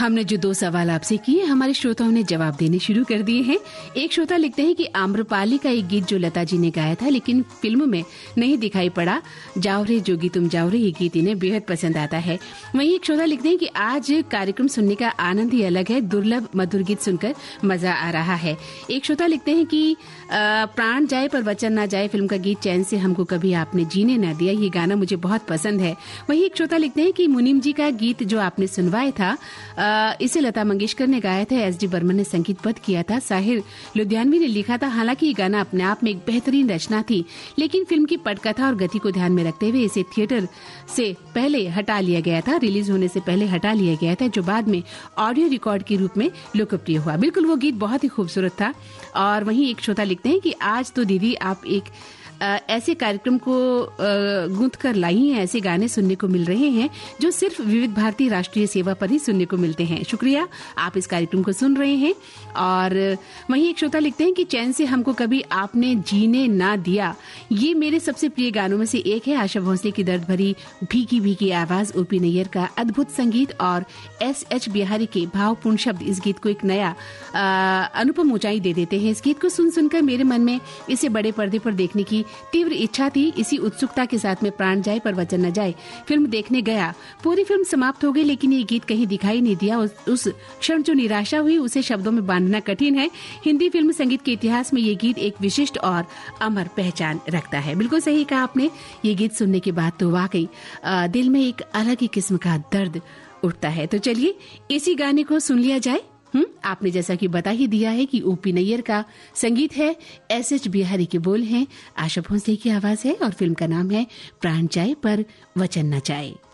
हमने जो 2 सवाल आपसे किए, हमारे श्रोताओं ने जवाब देने शुरू कर दिए हैं। एक श्रोता लिखते हैं कि आम्रपाली का एक गीत जो लता जी ने गाया था लेकिन फिल्म में नहीं दिखाई पड़ा, जाओ रे जोगी तुम जाओ रे, ये गीत इन्हें बेहद पसंद आता है। वहीं एक श्रोता लिखते हैं कि आज कार्यक्रम सुनने का आनंद ही अलग है, दुर्लभ मधुर गीत सुनकर मजा आ रहा है। एक श्रोता लिखते हैं कि प्राण जाए पर वचन ना जाए फिल्म का गीत चैन से हमको कभी आपने जीने ना दिया, ये गाना मुझे बहुत पसंद है। वहीं एक श्रोता लिखते हैं कि मुनीम जी का गीत जो आपने सुनवाया था इसे लता मंगेशकर ने गाया था, एस डी बर्मन ने संगीतबद्ध किया था, साहिर लुधियानवी ने लिखा था। हालांकि ये गाना अपने आप में एक बेहतरीन रचना थी, लेकिन फिल्म की पटकथा और गति को ध्यान में रखते हुए इसे थिएटर से पहले हटा लिया गया था, रिलीज होने से पहले हटा लिया गया था, जो बाद में ऑडियो रिकॉर्ड के रूप में लोकप्रिय हुआ। बिल्कुल वो गीत बहुत ही खूबसूरत था। और वहीं एक श्रोता लिखते हैं कि आज तो दीदी आप एक ऐसे कार्यक्रम को गूंथ कर लाई हैं, ऐसे गाने सुनने को मिल रहे हैं जो सिर्फ विविध भारती राष्ट्रीय सेवा पर ही सुनने को मिलते हैं। शुक्रिया, आप इस कार्यक्रम को सुन रहे हैं। और वहीं एक श्रोता लिखते हैं कि चैन से हमको कभी आपने जीने ना दिया, ये मेरे सबसे प्रिय गानों में से एक है। आशा भोसले की दर्द भरी भीगी भीगी आवाज, ओपी नैयर का अद्भुत संगीत और एस.एच. बिहारी के भावपूर्ण शब्द इस गीत को एक नया अनुपम ऊंचाई दे देते हैं। इस गीत को सुन सुनकर मेरे मन में इसे बड़े पर्दे पर देखने की तीव्र इच्छा थी। इसी उत्सुकता के साथ में प्राण जाए पर वचन न जाए फिल्म देखने गया। पूरी फिल्म समाप्त हो गई लेकिन ये गीत कहीं दिखाई नहीं दिया। उस क्षण जो निराशा हुई उसे शब्दों में बांधना कठिन है। हिंदी फिल्म संगीत के इतिहास में ये गीत एक विशिष्ट और अमर पहचान रखता है। बिल्कुल सही कहा आपने। ये गीत सुनने के बाद तो वाकई दिल में एक अलग ही किस्म का दर्द उठता है। तो चलिए इसी गाने को सुन लिया जाए। आपने जैसा कि बता ही दिया है कि ओपी नैयर का संगीत है, एस.एच. बिहारी के बोल हैं, आशा भोसले की आवाज है और फिल्म का नाम है प्राण जाए पर वचन न जाए।